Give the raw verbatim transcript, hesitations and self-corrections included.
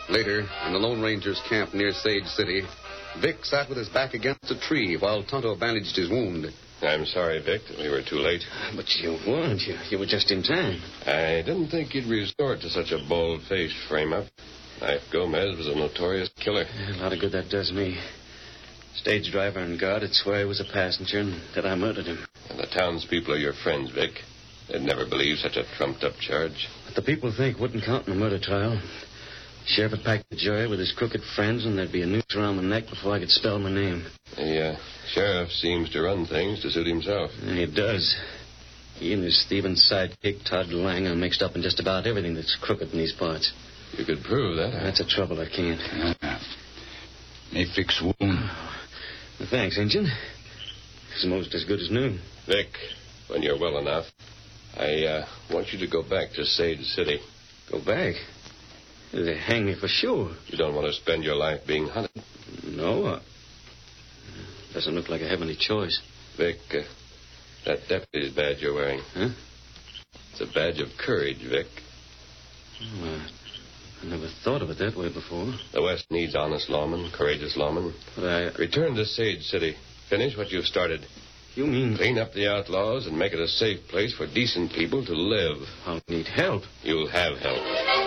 Later, in the Lone Ranger's camp near Sage City, Vic sat with his back against a tree while Tonto bandaged his wound. I'm sorry, Vic, that we were too late. But you weren't. You, you were just in time. I didn't think you'd resort to such a bold-faced frame-up. Knife Gomez was a notorious killer. Yeah, a lot of good that does me. Stage driver and guard would swear he was a passenger and that I murdered him. And the townspeople are your friends, Vic. They'd never believe such a trumped-up charge. What the people think wouldn't count in a murder trial. Sheriff would pack the jury with his crooked friends, and there'd be a noose around my neck before I could spell my name. The uh, sheriff seems to run things to suit himself. Yeah, he does. He and his Stephen sidekick, Todd Lang, are mixed up in just about everything that's crooked in these parts. You could prove that. That's the trouble, I can't. Uh, they fix wound. Well, thanks, Injun. It's most as good as new. Vic, when you're well enough, I uh, want you to go back to Sage City. Go back? They hang me for sure. You don't want to spend your life being hunted? No. Uh, doesn't look like I have any choice. Vic, uh, that deputy's badge you're wearing. Huh? It's a badge of courage, Vic. Oh, uh, I never thought of it that way before. The West needs honest lawmen, courageous lawmen. But I... Return to Sage City. Finish what you've started. You mean... Clean up the outlaws and make it a safe place for decent people to live. I'll need help. You'll have help.